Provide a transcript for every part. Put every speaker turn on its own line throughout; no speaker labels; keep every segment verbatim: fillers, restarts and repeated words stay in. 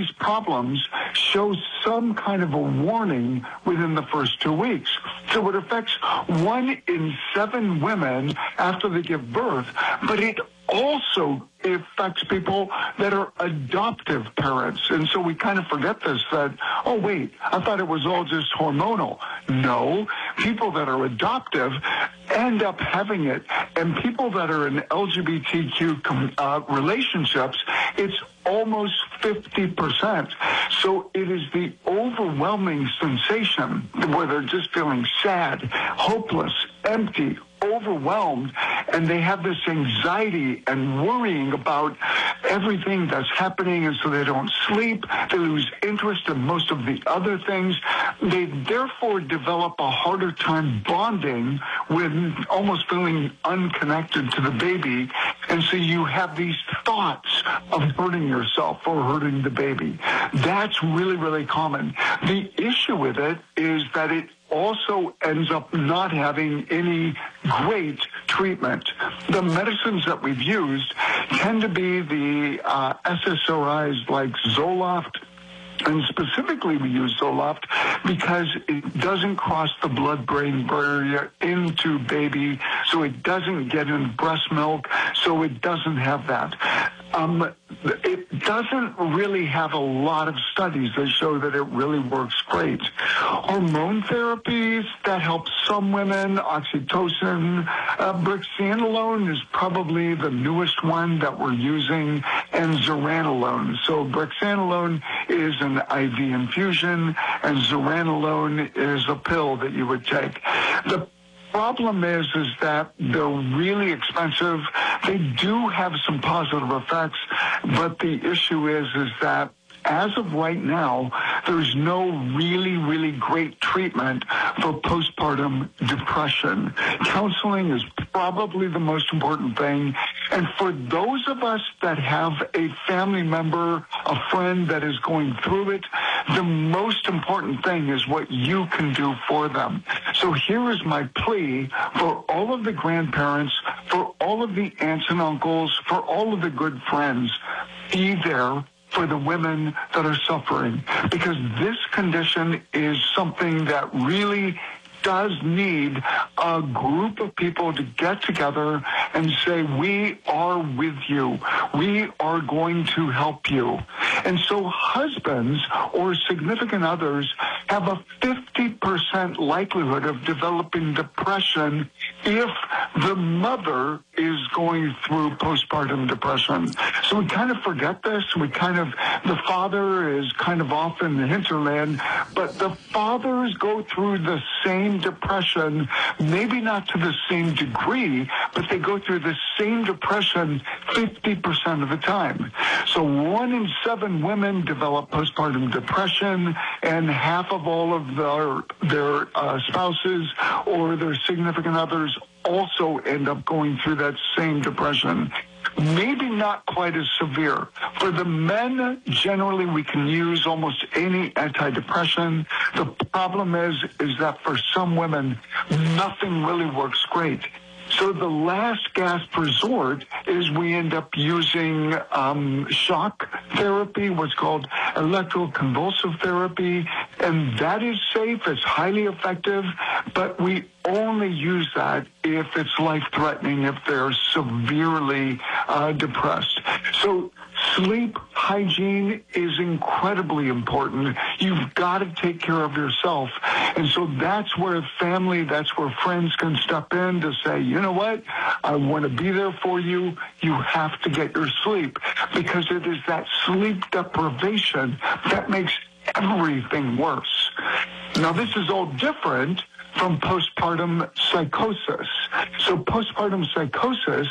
these problems show some kind of a warning within the first two weeks. So it affects one in seven women after they give birth, but it also affects people that are adoptive parents. And so we kind of forget this, that, oh, wait, I thought it was all just hormonal. No, people that are adoptive end up having it. And people that are in L G B T Q uh, relationships, it's almost fifty percent. So it is the overwhelming sensation where they're just feeling sad, hopeless, empty, overwhelmed, and they have this anxiety and worrying about everything that's happening, and so they don't sleep. They lose interest in most of the other things. They therefore develop a harder time bonding with almost feeling unconnected to the baby, and so you have these thoughts of hurting yourself or hurting the baby. That's really, really common. The issue with it is that it also ends up not having any great treatment. The medicines that we've used tend to be the uh, S S R Is like Zoloft, and specifically we use Zoloft because it doesn't cross the blood-brain barrier into baby, so it doesn't get in breast milk, so it doesn't have that. Um, it doesn't really have a lot of studies that show that it really works great. Hormone therapies, that help some women. Oxytocin, uh, brexanolone is probably the newest one that we're using, and zuranolone. So brexanolone is an I V infusion, and zuranolone is a pill that you would take. The problem is, is that they're really expensive. They do have some positive effects, but the issue is, is that as of right now, there's no really, really great treatment for postpartum depression. Counseling is probably the most important thing. And for those of us that have a family member, a friend that is going through it, the most important thing is what you can do for them. So here is my plea for all of the grandparents, for all of the aunts and uncles, for all of the good friends. Be there for the women that are suffering, because this condition is something that really does need a group of people to get together and say, we are with you. We are going to help you. And so husbands or significant others have a fifty percent likelihood of developing depression if the mother is going through postpartum depression. So we kind of forget this. We kind of, the father is kind of off in the hinterland, but the fathers go through the same depression, maybe not to the same degree, but they go through the same depression fifty percent of the time. So one in seven women develop postpartum depression, and half of all of their, their uh, spouses or their significant others also end up going through that same depression. Maybe not quite as severe. For the men, generally we can use almost any antidepressant. The problem is, is that for some women, nothing really works great. So the last gasp resort is we end up using um, shock therapy, what's called electroconvulsive therapy, and that is safe, it's highly effective, but we only use that if it's life-threatening, if they're severely uh, depressed. So sleep hygiene is incredibly important. You've got to take care of yourself. And so that's where family, that's where friends can step in to say, you know what, I want to be there for you. You have to get your sleep, because it is that sleep deprivation that makes everything worse. Now, this is all different from postpartum psychosis. So postpartum psychosis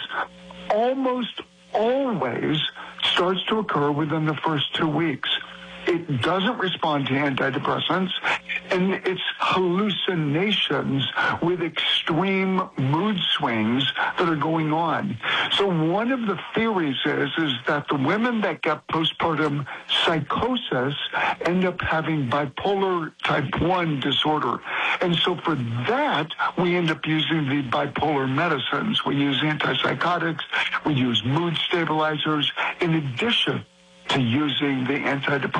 almost always starts to occur within the first two weeks. It doesn't respond to antidepressants, and it's hallucinations with extreme mood swings that are going on. So one of the theories is, is that the women that get postpartum psychosis end up having bipolar type one disorder. And so for that, we end up using the bipolar medicines. We use antipsychotics, we use mood stabilizers, in addition to using the antidepressants.